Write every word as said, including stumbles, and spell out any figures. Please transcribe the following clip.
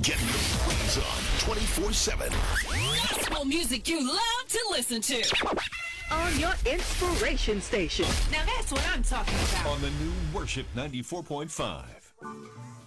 Get the praise on twenty-four seven. Gospel music you love to listen to. On your inspiration station. Now that's what I'm talking about. On the new Worship ninety-four point five.